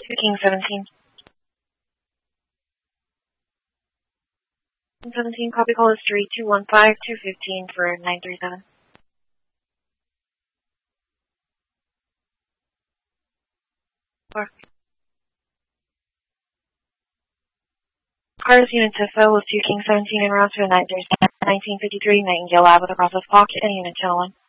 King 17. 17, copy call is 3215-215 for 937. Cars Unit Tifa with 2 King 17 en route to a 1953 Nightingale Lab with a process pocket and Unit Channel 1.